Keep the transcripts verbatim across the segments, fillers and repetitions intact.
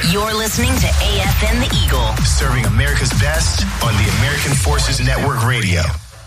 You're listening to A F N The Eagle. Serving America's best on the American Forces Network Radio.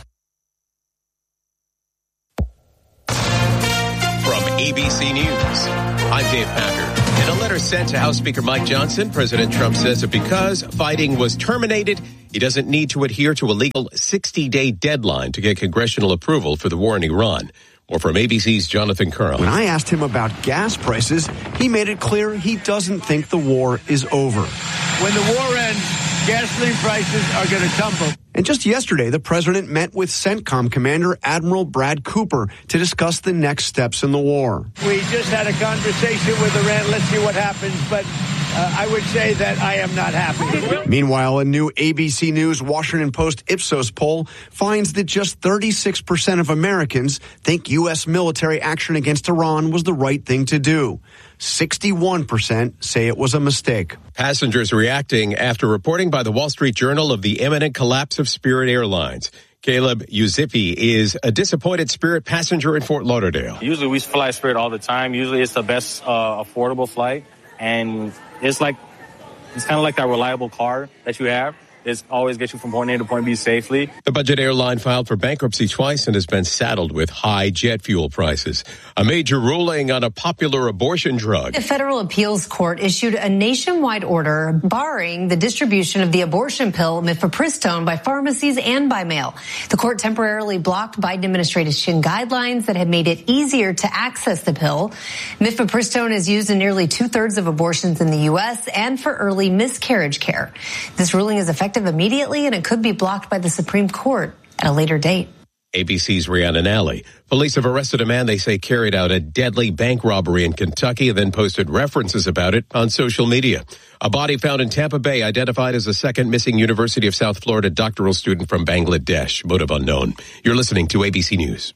From A B C News, I'm Dave Packer. In a letter sent to House Speaker Mike Johnson, President Trump says that because fighting was terminated, he doesn't need to adhere to a legal sixty-day deadline to get congressional approval for the war in Iran. More from A B C's Jonathan Curl. When I asked him about gas prices, he made it clear he doesn't think the war is over. When the war ends, gasoline prices are going to tumble. And just yesterday, the president met with CENTCOM Commander Admiral Brad Cooper to discuss the next steps in the war. We just had a conversation with Iran. Let's see what happens. But uh, I would say that I am not happy. Meanwhile, a new A B C News Washington Post Ipsos poll finds that just thirty-six percent of Americans think U S military action against Iran was the right thing to do. sixty-one percent say it was a mistake. Passengers reacting after reporting by the Wall Street Journal of the imminent collapse of Spirit Airlines. Caleb Uzipi is a disappointed Spirit passenger in Fort Lauderdale. Usually we fly Spirit all the time. Usually it's the best uh, affordable flight. And it's like, it's kind of like that reliable car that you have. It's always gets you from point A to point B safely. The budget airline filed for bankruptcy twice and has been saddled with high jet fuel prices. A major ruling on a popular abortion drug. The federal appeals court issued a nationwide order barring the distribution of the abortion pill mifepristone by pharmacies and by mail. The court temporarily blocked Biden administration guidelines that had made it easier to access the pill. Mifepristone is used in nearly two-thirds of abortions in the U S and for early miscarriage care. This ruling is effective immediately, and it could be blocked by the Supreme Court at a later date. A B C's Rhiannon Alley. Police have arrested a man they say carried out a deadly bank robbery in Kentucky and then posted references about it on social media. A body found in Tampa Bay identified as a second missing University of South Florida doctoral student from Bangladesh. Motive unknown. You're listening to A B C News.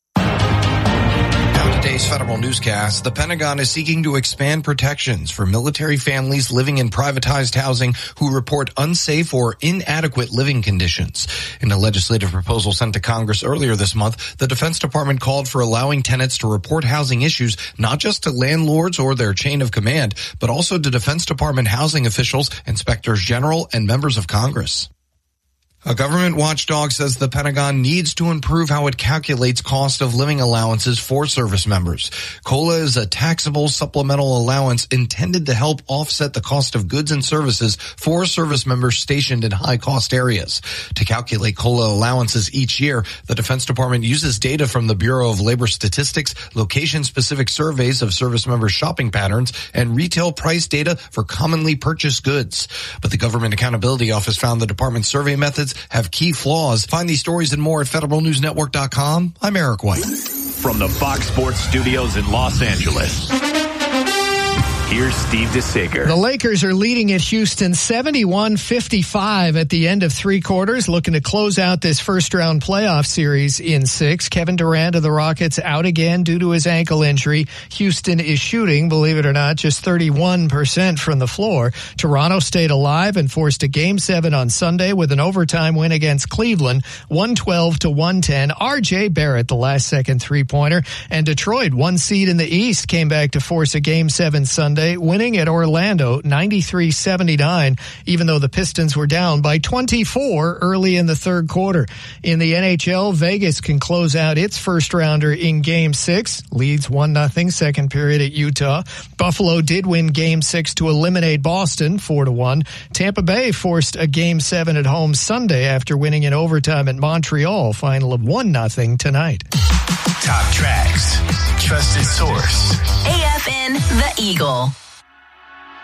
Today's federal newscast, the Pentagon is seeking to expand protections for military families living in privatized housing who report unsafe or inadequate living conditions. In a legislative proposal sent to Congress earlier this month, the Defense Department called for allowing tenants to report housing issues not just to landlords or their chain of command, but also to Defense Department housing officials, inspectors general, and members of Congress. A government watchdog says the Pentagon needs to improve how it calculates cost of living allowances for service members. COLA is a taxable supplemental allowance intended to help offset the cost of goods and services for service members stationed in high-cost areas. To calculate COLA allowances each year, the Defense Department uses data from the Bureau of Labor Statistics, location-specific surveys of service members' shopping patterns, and retail price data for commonly purchased goods. But the Government Accountability Office found the department's survey methods have key flaws. Find these stories and more at federal news network dot com. I'm Eric White. From the Fox Sports Studios in Los Angeles, here's Steve DeSager. The Lakers are leading at Houston seventy-one fifty-five at the end of three quarters, looking to close out this first-round playoff series in six. Kevin Durant of the Rockets out again due to his ankle injury. Houston is shooting, believe it or not, just thirty-one percent from the floor. Toronto stayed alive and forced a Game seven on Sunday with an overtime win against Cleveland, one twelve to one ten. R J Barrett, the last-second three-pointer. And Detroit, one seed in the East, came back to force a Game seven Sunday, winning at Orlando ninety-three seventy-nine, even though the Pistons were down by twenty-four early in the third quarter. In the N H L, Vegas can close out its first rounder in Game six, leads one nothing second period at Utah. Buffalo did win Game six to eliminate Boston four to one. Tampa Bay forced a Game seven at home Sunday after winning in overtime at Montreal, final of one nothing tonight. Top tracks, trusted source. A F N The Eagle.